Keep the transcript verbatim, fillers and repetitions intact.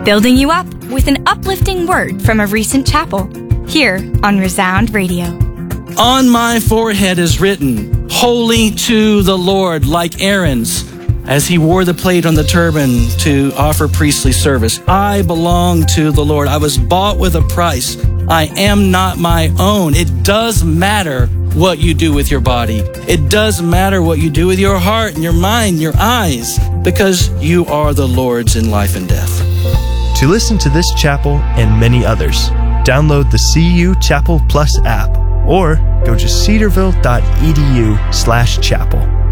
building you up with an uplifting word from a recent chapel, here on Resound Radio. On my forehead is written, Holy to the Lord, like Aaron's, as he wore the plate on the turban to offer priestly service. I belong to the Lord. I was bought with a price. I am not my own. It does matter what you do with your body. It does matter what you do with your heart and your mind, your eyes, because you are the Lord's in life and death. To listen to this chapel and many others, download the C U Chapel Plus app or go to cedarville dot e d u slash chapel.